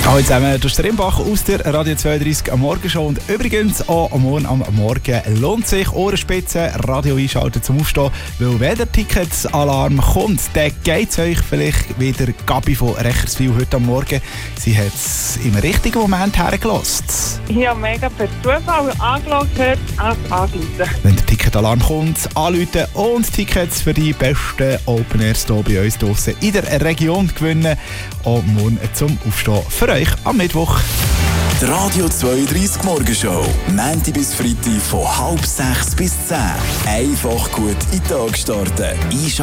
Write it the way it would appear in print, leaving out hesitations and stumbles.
Hallo zusammen, das ist der Rimbach aus der Radio 32 am Morgen schon. Und übrigens auch am Morgen lohnt sich Ohrenspitzen, Radio einschalten zum Aufstehen, weil wenn der Ticketsalarm kommt, dann geht es euch vielleicht wieder Gabi von Recherswil heute am Morgen. Sie hat es im richtigen Moment hergelassen. Ich habe mega per Zufall angeschaut, anrufen. Wenn der Ticketalarm kommt, anrufen und Tickets für die besten Open Airs hier bei uns draussen in der Region gewinnen. Und morgen zum Aufstehen für euch am Mittwoch. Die Radio 32 Morgenshow. Montag bis Freitag von 5:30 bis 10. Einfach gut in den Tag starten.